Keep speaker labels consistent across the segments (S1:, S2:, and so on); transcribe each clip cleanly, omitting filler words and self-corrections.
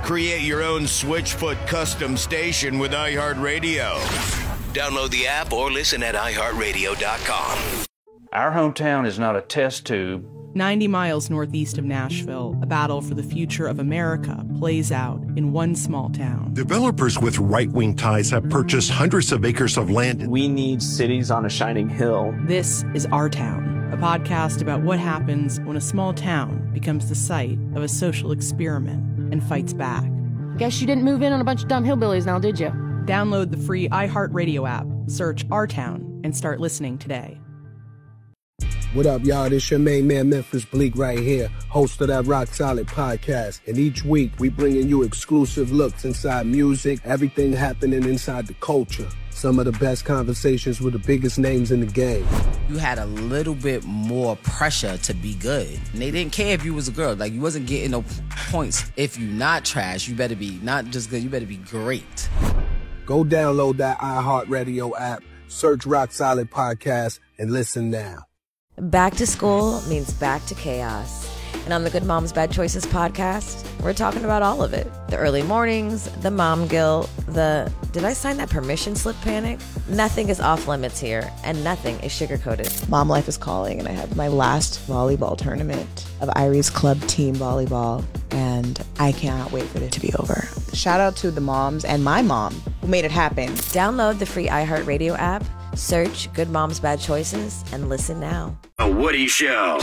S1: Create your own Switchfoot custom station with iHeartRadio. Download the app or listen at iHeartRadio.com.
S2: Our hometown is not a test tube.
S3: 90 miles northeast of Nashville, a battle for the future of America plays out in one small town.
S4: Developers with right-wing ties have purchased hundreds of acres of land.
S5: We need cities on a shining hill.
S3: This is Our Town, a podcast about what happens when a small town becomes the site of a social experiment and fights back.
S6: Guess you didn't move in on a bunch of dumb hillbillies now, did you?
S3: Download the free iHeartRadio app, search Our Town, and start listening today.
S7: What up, y'all? This your main man, Memphis Bleak, right here, host of that Rock Solid podcast. And each week, we bringing you exclusive looks inside music, everything happening inside the culture. Some of the best conversations with the biggest names in the game.
S8: You had a little bit more pressure to be good. And they didn't care if you was a girl. Like, you wasn't getting no points. If you not trash, you better be not just good, you better be great.
S7: Go download that iHeartRadio app, search Rock Solid Podcast, and listen now.
S9: Back to school means back to chaos. And on the Good Moms Bad Choices podcast, we're talking about all of it. The early mornings, the mom guilt, the did I sign that permission slip panic? Nothing is off limits here, and nothing is sugar-coated.
S10: Mom life is calling, and I have my last volleyball tournament of Irie's club team volleyball, and I cannot wait for it to be over. Shout out to the moms and my mom who made it happen.
S9: Download the free iHeartRadio app, search Good Moms Bad Choices, and listen now.
S1: The Woody Show.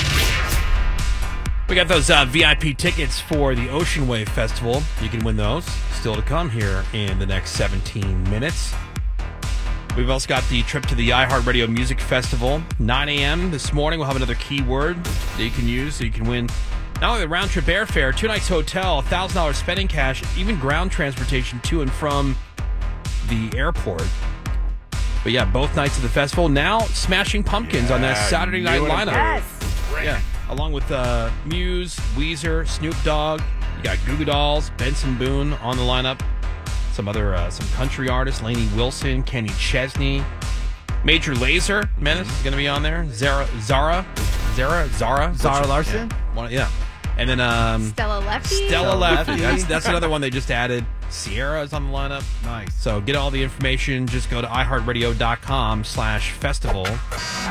S11: We got those VIP tickets for the Ocean Wave Festival. You can win those. Still to come here in the next 17 minutes. We've also got the trip to the iHeartRadio Music Festival. 9 a.m. this morning, we'll have another keyword that you can use so you can win not only the round-trip airfare, 2 nights hotel, $1,000 spending cash, even ground transportation to and from the airport. But yeah, both nights of the festival. Now, Smashing Pumpkins on that Saturday night lineup.
S6: Yes.
S11: Yeah, along with Muse, Weezer, Snoop Dogg. You got Goo Goo Dolls, Benson Boone on the lineup. Some other some country artists, Lainey Wilson, Kenny Chesney. Major Lazer Menace is going to be on there. Zara
S12: Larson.
S11: Yeah. And then
S6: Stella Lefty.
S11: Stella Lefty. That's another one they just added. Sierra is on the lineup.
S12: Nice.
S11: So get all the information. Just go to iHeartRadio.com/festival.